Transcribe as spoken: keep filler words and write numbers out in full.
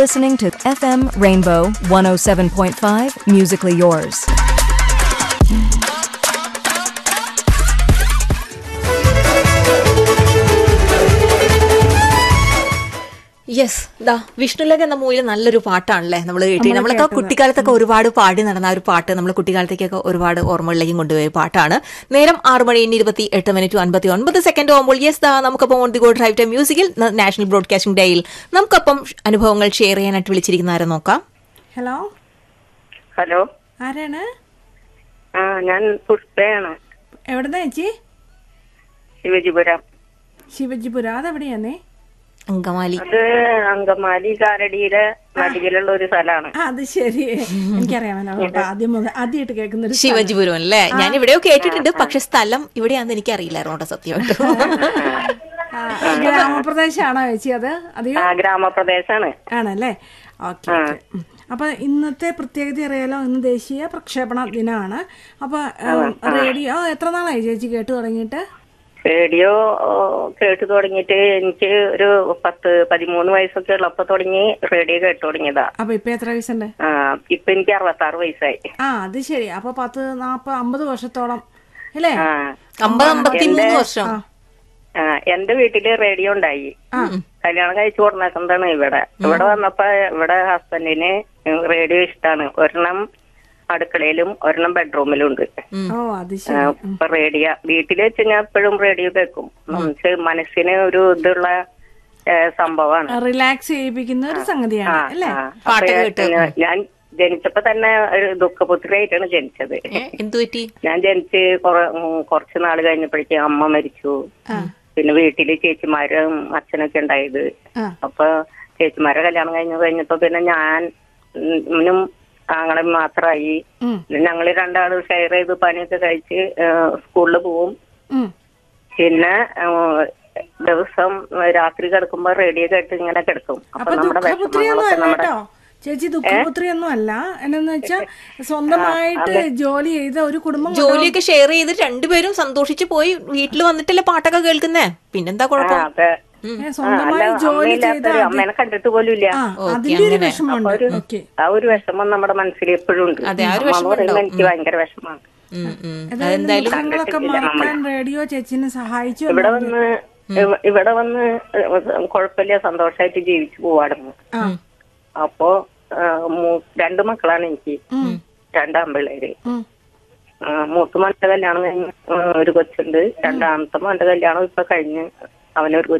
Listening to F M Rainbow one oh seven point five, musically yours. Yes ദാ വിഷ്ണുലേഖ എന്ന മൂവിയിൽ നല്ലൊരു പാട്ടാണല്ലേ നമ്മൾ കേട്ടി. നമ്മളൊക്കെ കുട്ടിക്കാലത്തൊക്കെ ഒരുപാട് പാടി നടന്ന ഒരു പാട്ട് നമ്മൾ കുട്ടിക്കാലത്തേക്കൊക്കെ ഒരുപാട് ഓർമ്മകളിലേക്കും കൊണ്ടുപോയ പാട്ടാണ്. നേരം ആറ് മണി ഇരുപത്തി എട്ട് മിനിറ്റ് അൻപത്തി ഒൻപത് സെക്കൻഡ് ആകുമ്പോൾ യെസ് ദാ നമുക്കൊപ്പം on the go drive time മ്യൂസിക്കിൽ national broadcasting ഡേയിൽ നമുക്കൊപ്പം അനുഭവങ്ങൾ ഷെയർ ചെയ്യാനായിട്ട് വിളിച്ചിരിക്കുന്ന ആരെ നോക്കാം. ഹലോ ഹലോ, ആരാണ്? ആ ഞാൻ പുഷ്പയാണ്. എവിടുന്നാ ചേച്ചി? ശിവജിപുരം. ശിവജിപുരം അതെവിടെയാന്നേ? അങ്കമാലി. അത് അങ്കമാലി കാരടിയിലെ നടുവിലുള്ള ഒരു സ്ഥലമാണ്. അത് ശരി, എനിക്കറിയാമല്ലോ. ആദ്യം മുതൽ ആദ്യമായിട്ട് കേൾക്കുന്ന ഒരു ശിവജിപുരം അല്ലേ? ഞാൻ ഇവിടെയോ കേട്ടിട്ടുണ്ട്, പക്ഷെ സ്ഥലം ഇവിടെയാണെന്ന് എനിക്ക് അറിയില്ലായിരുന്നു സത്യമായിട്ട്. ഗ്രാമപ്രദേശമാണോ ചേച്ചി അത്? അതെയോ ഗ്രാമപ്രദേശമാണ്. ആണല്ലേ? ഓക്കെ. അപ്പൊ ഇന്നത്തെ പ്രത്യേകത അറിയാലോ, ഇന്ന് ദേശീയ പ്രക്ഷേപണ ദിനമാണ്. അപ്പൊ റേഡിയോ എത്ര നാളായി ചേച്ചി കേട്ടു തുടങ്ങിയിട്ട്? റേഡിയോ കേട്ടു തുടങ്ങിയിട്ട് എനിക്ക് ഒരു പത്ത് പതിമൂന്ന് വയസ്സൊക്കെ ഉള്ളപ്പോ തുടങ്ങി റേഡിയോ കേട്ടു തുടങ്ങിയതാ. അപ്പൊ ഇപ്പൊ എത്ര വയസ്സുണ്ട്? ആ ഇപ്പൊ എനിക്ക് അറുപത്തി ആറ് വയസ്സായി. ആ അത് ശരി. അപ്പൊ പത്ത് നാപ്പത് അമ്പത് വർഷത്തോളം അല്ലേ? അമ്പത് അമ്പത്തി മൂന്ന് വർഷം. ആ എന്റെ വീട്ടില് റേഡിയോ ഉണ്ടായി. കല്യാണം കഴിച്ചു കൊടുക്കുന്നതാണ്. ഇവിടെ ഇവിടെ വന്നപ്പോ ഇവിടെ ഹസ്ബൻഡിന് റേഡിയോ ഇഷ്ടാണ്. ഒരെണ്ണം അടുക്കളയിലും ഒരെണ്ണം ബെഡ്റൂമിലും ഉണ്ട്. ഇപ്പൊ റേഡിയോ വീട്ടിൽ വെച്ച് ഞാൻ എപ്പോഴും റേഡിയോ കേൾക്കും. നമുക്ക് മനസ്സിന് ഒരു ഇതുള്ള സംഭവമാണ്, റിലാക്സ് ചെയ്യിപ്പിക്കുന്ന ഒരു സംഗതിയാണ് അല്ലേ? ഞാൻ ജനിച്ചപ്പോ തന്നെ ഒരു ദുഃഖപുത്രിയായിട്ടാണ് ജനിച്ചത്. എന്തുപറ്റി? ഞാൻ ജനിച്ച് കുറച്ചു നാള് കഴിഞ്ഞപ്പോഴേക്കും അമ്മ മരിച്ചു. പിന്നെ വീട്ടില് ചേച്ചിമാരും അച്ഛനൊക്കെ ഉണ്ടായത്. അപ്പൊ ചേച്ചിമാരെ കല്യാണം കഴിഞ്ഞു കഴിഞ്ഞപ്പോ പിന്നെ ഞാൻ അങ്ങനെ മാത്രമായി. ഞങ്ങള് രണ്ടാള് ഷെയർ ചെയ്ത് പണിയൊക്കെ കഴിച്ച് സ്കൂളിൽ പോവും. പിന്നെ ദിവസം രാത്രി കിടക്കുമ്പോ റേഡിയോ കേട്ട് ഇങ്ങനെ കിടക്കും. അപ്പൊ നമ്മുടെ വിഷമങ്ങളൊക്കെ നമ്മുടെ ചേച്ചി ദുഃഖപുത്രിയൊന്നും അല്ല. എന്നു വെച്ചാ സ്വന്തമായിട്ട് ജോലി ചെയ്ത ഒരു കുടുംബം, ജോലിയൊക്കെ ഷെയർ ചെയ്ത് രണ്ടുപേരും സന്തോഷിച്ചു പോയി വീട്ടിൽ വന്നിട്ടല്ലേ പാട്ടൊക്കെ കേൾക്കുന്നേ. പിന്നെന്താ കുഴപ്പം? സ്വന്തമായി ജോലി ചെയ്ത അമ്മേനെ കണ്ടിട്ട് പോലും ഇല്ല. അതിന്റെ ഒരു വിഷമമുണ്ട്. ആ ഒരു വിഷമം നമ്മുടെ മനസ്സിൽ എപ്പോഴും ഉണ്ട്. എനിക്ക് ഭയങ്കര വിഷമമാണ്. ദുഃഖങ്ങളൊക്കെ മറക്കാൻ റേഡിയോ ചേച്ചിനെ സഹായിച്ചു. ഇവിടെ വന്ന് ഇവിടെ വന്ന് കുഴപ്പമില്ല, സന്തോഷമായിട്ട് ജീവിച്ചു പോവാടുന്നു. അപ്പോ രണ്ടു മക്കളാണ് എനിക്ക്, രണ്ടാമ്പിള്ളേര്. മൂത്ത മോന്റെ കല്യാണം കഴിഞ്ഞ് ഒരു കൊച്ചുണ്ട്. രണ്ടാമത്തെ മോന്റെ കല്യാണം ഇപ്പൊ കഴിഞ്ഞ് അവനൊരു